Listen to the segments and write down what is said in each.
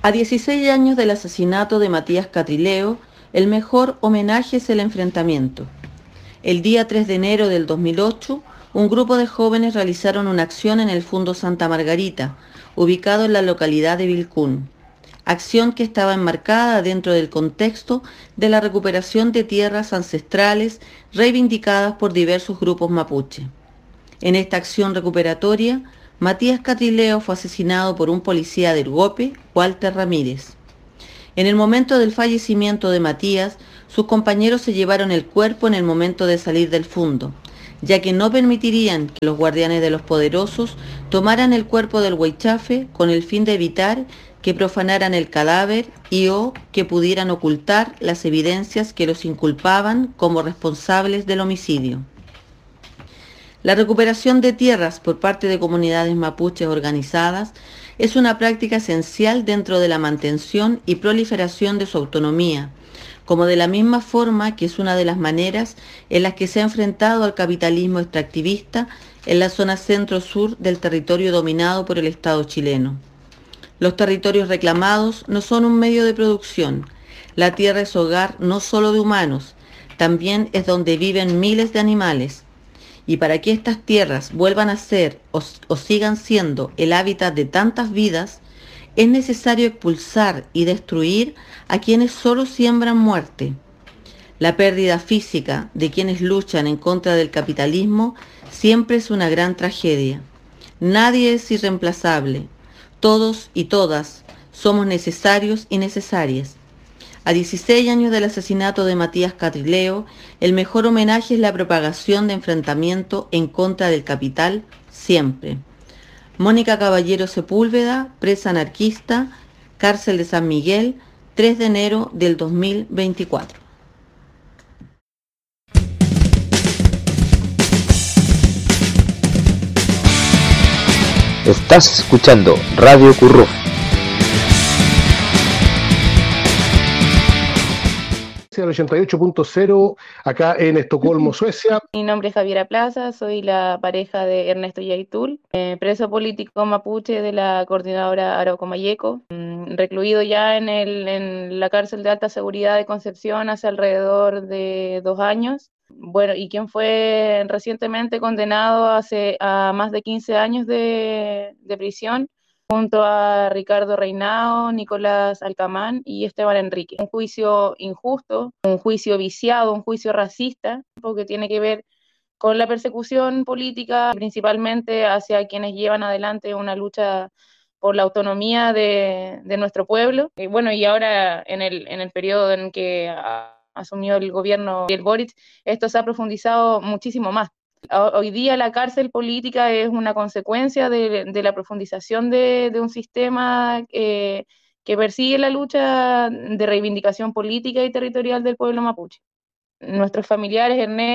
A 16 años del asesinato de Matías Catrileo, el mejor homenaje es el enfrentamiento. El día 3 de enero del 2008, un grupo de jóvenes realizaron una acción en el Fundo Santa Margarita, ubicado en la localidad de Vilcún. Acción que estaba enmarcada dentro del contexto de la recuperación de tierras ancestrales reivindicadas por diversos grupos mapuche. En esta acción recuperatoria, Matías Catrileo fue asesinado por un policía del GOPE, Walter Ramírez. En el momento del fallecimiento de Matías, sus compañeros se llevaron el cuerpo en el momento de salir del fundo, ya que no permitirían que los guardianes de los poderosos tomaran el cuerpo del Huaychafe con el fin de evitar que profanaran el cadáver y o que pudieran ocultar las evidencias que los inculpaban como responsables del homicidio. La recuperación de tierras por parte de comunidades mapuches organizadas es una práctica esencial dentro de la mantención y proliferación de su autonomía, como de la misma forma que es una de las maneras en las que se ha enfrentado al capitalismo extractivista en la zona centro-sur del territorio dominado por el Estado chileno. Los territorios reclamados no son un medio de producción. La tierra es hogar no solo de humanos, también es donde viven miles de animales. Y para que estas tierras vuelvan a ser o sigan siendo el hábitat de tantas vidas, es necesario expulsar y destruir a quienes solo siembran muerte. La pérdida física de quienes luchan en contra del capitalismo siempre es una gran tragedia. Nadie es irreemplazable. Todos y todas somos necesarios y necesarias. A 16 años del asesinato de Matías Catrileo, el mejor homenaje es la propagación de enfrentamiento en contra del capital siempre. Mónica Caballero Sepúlveda, presa anarquista, cárcel de San Miguel, 3 de enero del 2024. Estás escuchando Radio Curruf. El 88.0 acá en Estocolmo, Suecia. Mi nombre es Javiera Plaza, soy la pareja de Ernesto Yaitul, preso político mapuche de la coordinadora Arauco Mayeco, recluido ya en la cárcel de alta seguridad de Concepción hace alrededor de 2 años. Bueno, y quien fue recientemente condenado a más de 15 años de prisión, junto a Ricardo Reinao, Nicolás Alcamán y Esteban Enrique. Un juicio injusto, un juicio viciado, un juicio racista, porque tiene que ver con la persecución política, principalmente hacia quienes llevan adelante una lucha por la autonomía de nuestro pueblo. Y bueno, y ahora en el periodo en que asumió el gobierno de Boric, esto se ha profundizado muchísimo más. Hoy día la cárcel política es una consecuencia de la profundización de un sistema que persigue la lucha de reivindicación política y territorial del pueblo mapuche. Nuestros familiares,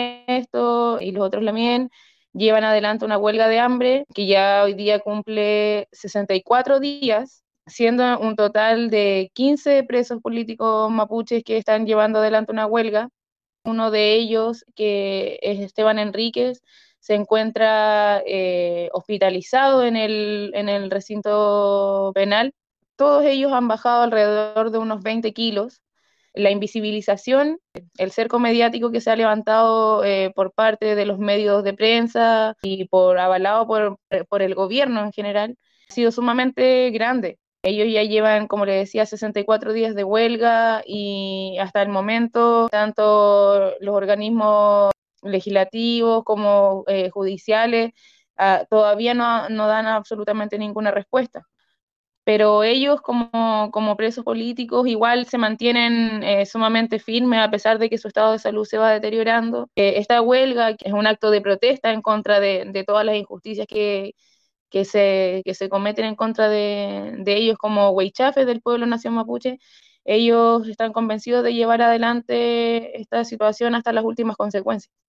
Ernesto y los otros también, llevan adelante una huelga de hambre que ya hoy día cumple 64 días, siendo un total de 15 presos políticos mapuches que están llevando adelante una huelga. Uno de ellos, que es Esteban Enríquez, se encuentra hospitalizado en el recinto penal. Todos ellos han bajado alrededor de unos 20 kilos. La invisibilización, el cerco mediático que se ha levantado por parte de los medios de prensa y avalado por el gobierno en general, ha sido sumamente grande. Ellos ya llevan, como les decía, 64 días de huelga y hasta el momento tanto los organismos legislativos como judiciales todavía no dan absolutamente ninguna respuesta. Pero ellos como presos políticos igual se mantienen sumamente firmes a pesar de que su estado de salud se va deteriorando. Esta huelga es un acto de protesta en contra de todas las injusticias que se cometen en contra de ellos como huaychafes del pueblo nación mapuche. Ellos están convencidos de llevar adelante esta situación hasta las últimas consecuencias.